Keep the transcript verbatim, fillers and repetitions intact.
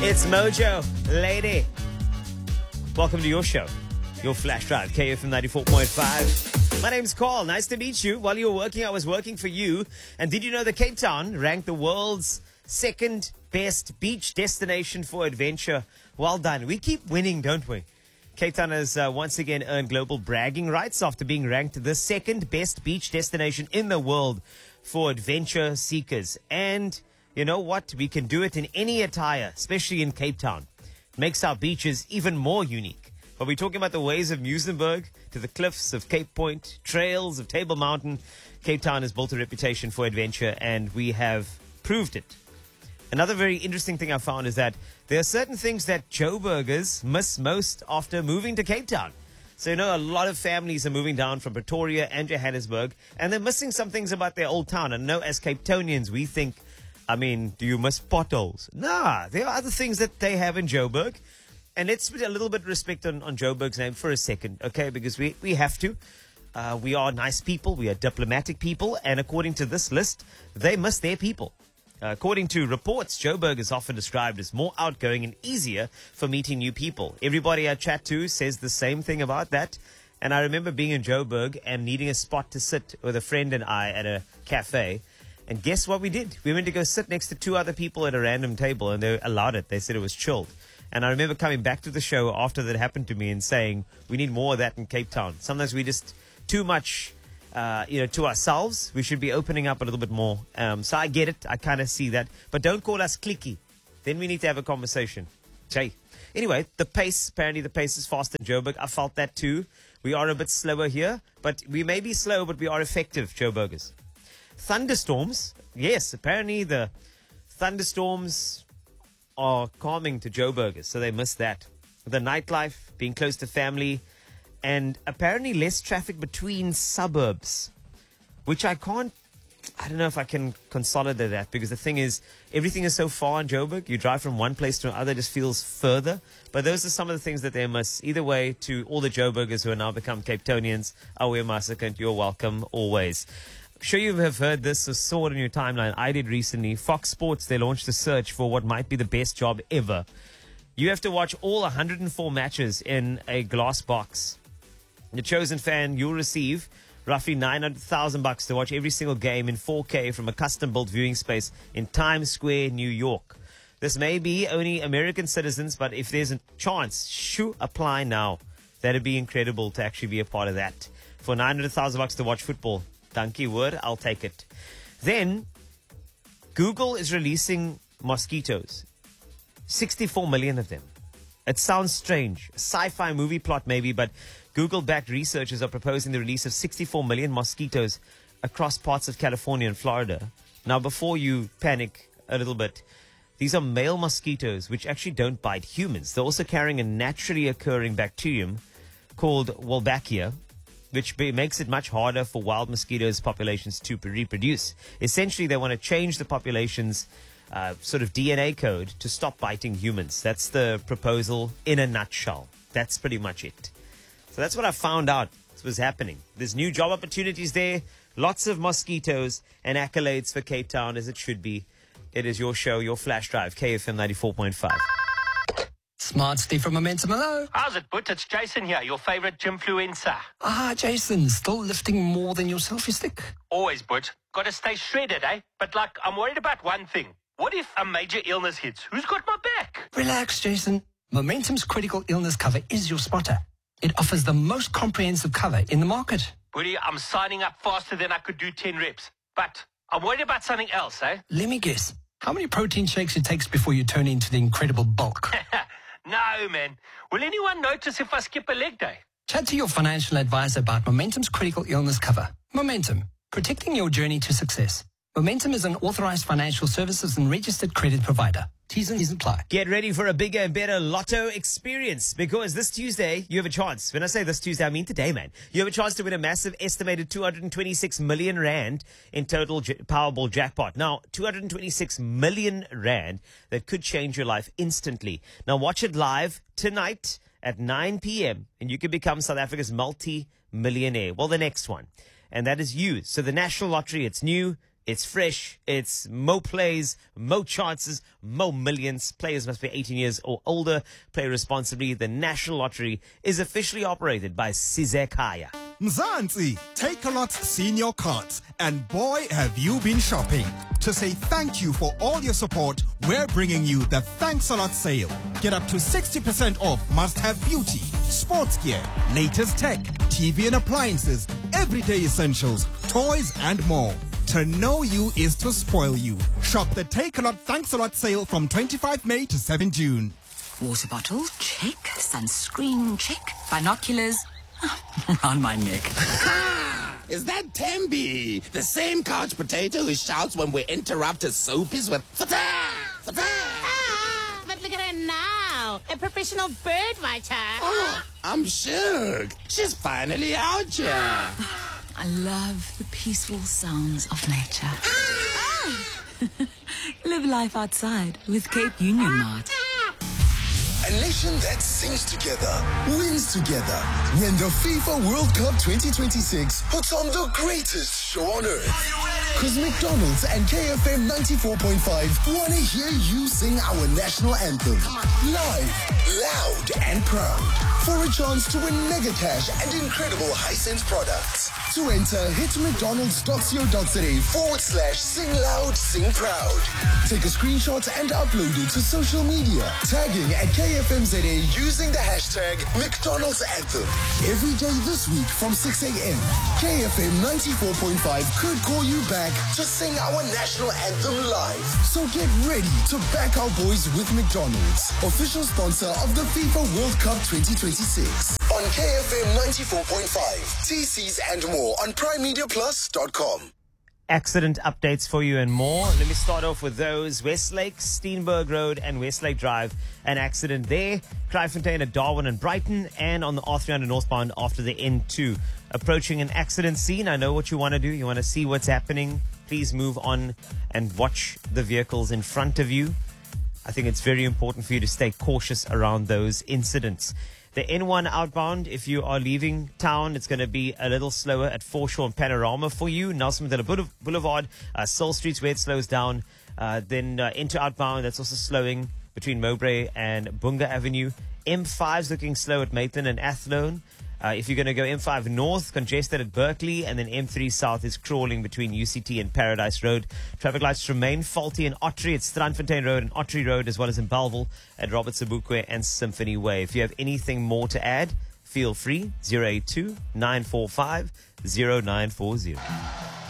It's Mojo, lady. Welcome to your show, your Flash Drive, K F M ninety-four point five. My name's Carl. Nice to meet you. While you were working, I was working for you. And did you know that Cape Town ranked the world's second best beach destination for adventure? Well done. We keep winning, don't we? Cape Town has uh, once again earned global bragging rights after being ranked the second best beach destination in the world for adventure seekers. And you know what? We can do it in any attire, especially in Cape Town. It makes our beaches even more unique. But we're talking about the ways of Muizenberg to the cliffs of Cape Point, trails of Table Mountain. Cape Town has built a reputation for adventure, and we have proved it. Another very interesting thing I found is that there are certain things that Joburgers miss most after moving to Cape Town. So, you know, a lot of families are moving down from Pretoria and Johannesburg, and they're missing some things about their old town. And I know as Cape Townians, we think, I mean, do you miss potholes? Nah, there are other things that they have in Joburg. And let's put a little bit of respect on, on Joburg's name for a second, okay? Because we, we have to. Uh, we are nice people. We are diplomatic people. And according to this list, they miss their people. Uh, according to reports, Joburg is often described as more outgoing and easier for meeting new people. Everybody I chat to says the same thing about that. And I remember being in Joburg and needing a spot to sit with a friend and I at a cafe. And guess what we did? We went to go sit next to two other people at a random table, and they allowed it. They said it was chilled. And I remember coming back to the show after that happened to me and saying, we need more of that in Cape Town. Sometimes we just too much, uh, you know, to ourselves. We should be opening up a little bit more. Um, so I get it. I kind of see that. But don't call us cliquey. Then we need to have a conversation. Jay. Anyway, the pace, apparently the pace is fast in Joburg. I felt that too. We are a bit slower here. But we may be slow, but we are effective, Joburgers. Thunderstorms. Yes, apparently the thunderstorms are calming to Joburgers, so they miss that. The nightlife, being close to family, and apparently less traffic between suburbs, which I can't, I don't know if I can consolidate that, because the thing is, everything is so far in Joburg. You drive from one place to another, just feels further. But those are some of the things that they miss. Either way, to all the Joburgers who are now become Cape Townians, Awe Masakant, you're welcome always. I'm sure you have heard this or saw it on your timeline. I did recently. Fox Sports, they launched a search for what might be the best job ever. You have to watch all one hundred four matches in a glass box. The chosen fan, you'll receive roughly nine hundred thousand bucks to watch every single game in four K from a custom-built viewing space in Times Square, New York. This may be only American citizens, but if there's a chance, shoo, apply now. That'd be incredible to actually be a part of that. For nine hundred thousand bucks to watch football. Donkey word, I'll take it. Then, Google is releasing mosquitoes. sixty-four million of them. It sounds strange. A sci-fi movie plot maybe, but Google-backed researchers are proposing the release of sixty-four million mosquitoes across parts of California and Florida. Now, before you panic a little bit, these are male mosquitoes which actually don't bite humans. They're also carrying a naturally occurring bacterium called Wolbachia, which makes it much harder for wild mosquitoes populations to reproduce. Essentially, they want to change the population's uh, sort of D N A code to stop biting humans. That's the proposal in a nutshell. That's pretty much it. So that's what I found out was happening. There's new job opportunities there, lots of mosquitoes, and accolades for Cape Town as it should be. It is your show, your Flash Drive, K F M ninety-four point five. Smart Steve from Momentum, hello. How's it, But? It's Jason here, your favorite gymfluencer. Ah, Jason, still lifting more than your selfie stick? Always, But. Gotta stay shredded, eh? But, like, I'm worried about one thing. What if a major illness hits? Who's got my back? Relax, Jason. Momentum's critical illness cover is your spotter. It offers the most comprehensive cover in the market. Buddy, I'm signing up faster than I could do ten reps. But I'm worried about something else, eh? Let me guess. How many protein shakes it takes before you turn into the incredible bulk? No, man. Will anyone notice if I skip a leg day? Chat to your financial advisor about Momentum's critical illness cover. Momentum, protecting your journey to success. Momentum is an authorized financial services and registered credit provider. T's and C's apply. Get ready for a bigger and better Lotto experience, because this Tuesday, you have a chance. When I say this Tuesday, I mean today, man. You have a chance to win a massive estimated two hundred twenty-six million rand in total j- Powerball jackpot. Now, two hundred twenty-six million rand that could change your life instantly. Now, watch it live tonight at nine p.m. and you can become South Africa's multi-millionaire. Well, the next one. And that is you. So the National Lottery, it's new. It's fresh. It's mo plays, mo chances, mo millions. Players must be eighteen years or older. Play responsibly. The National Lottery is officially operated by Sizekaya. Mzansi, Takealot Senior Cards, and boy have you been shopping. To say thank you for all your support, we're bringing you the Thanks a Lot sale. Get up to sixty percent off must-have beauty, sports gear, latest tech, T V and appliances, everyday essentials, toys and more. To know you is to spoil you. Shop the Takealot Thanks a Lot sale from twenty-fifth May to seventh June. Water bottle, check. Sunscreen, check. Binoculars, around my neck. Is that Tembi? The same couch potato who shouts when we interrupt his soapies with fata, fata. Ah, but look at her now. A professional bird watcher. Oh, I'm shook. She's finally out here. I love the peaceful sounds of nature. Live life outside with Cape Union Mart. A nation that sings together, wins together. When the FIFA World Cup twenty twenty-six puts on the greatest show on earth. Cause McDonald's and K F M ninety-four point five want to hear you sing our national anthem. Live, loud and proud. For a chance to win mega cash and incredible Hisense products. To enter, hit mcdonalds.co.za forward slash sing loud, sing proud. Take a screenshot and upload it to social media. Tagging at K F M Z A using the hashtag McDonald's Anthem. Every day this week from six a.m. K F M ninety-four point five could call you back to sing our national anthem live. So get ready to back our boys with McDonald's, official sponsor of the FIFA World Cup twenty twenty-six. On K F M ninety-four point five. T Cs and more on prime media plus dot com. Accident updates for you and more. Let me start off with those. Westlake, Steenberg Road and Westlake Drive. An accident there. Kraaifontein at Darwin and Brighton, and on the R three hundred northbound after the N two. Approaching an accident scene. I know what you want to do. You want to see what's happening. Please move on and watch the vehicles in front of you. I think it's very important for you to stay cautious around those incidents. The N one outbound, if you are leaving town, it's going to be a little slower at Foreshore and Panorama for you. Nelson Mandela Boulevard, uh, Seoul Street's where it slows down. Uh, then uh, into outbound, that's also slowing between Mowbray and Bunga Avenue. M five's looking slow at Maitland and Athlone. Uh, if you're going to go M five north, congested at Berkeley, and then M three south is crawling between U C T and Paradise Road. Traffic lights remain faulty in Ottery at Strandfontein Road and Ottery Road, as well as in Bellville at Robert Sobukwe and Symphony Way. If you have anything more to add, feel free. zero eight two, nine four five, zero nine four zero.